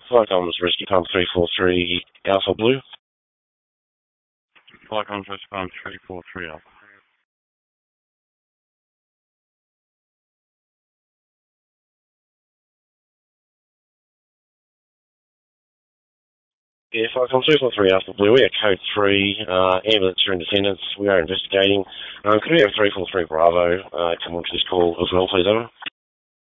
Flycom's Rescue Pump 343 Alpha Blue. Flycom's Rescue Pump 343 Alpha. Yeah, Flycom 343 Alpha Blue, we are code 3, ambulance are in attendance, we are investigating. Could we have 343 Bravo come onto this call as well, please, over?